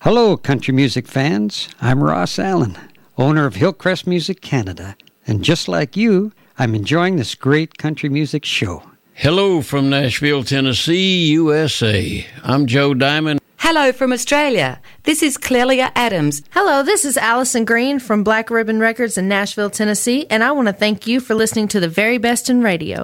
Hello, country music fans. I'm Ross Allen, owner of Hillcrest Music Canada. And just like you, I'm enjoying this great country music show. Hello from Nashville, Tennessee, USA. I'm Joe Diamond. Hello from Australia. This is Clelia Adams. Hello, this is Allison Green from Black Ribbon Records in Nashville, Tennessee, and I want to thank you for listening to the very best in radio.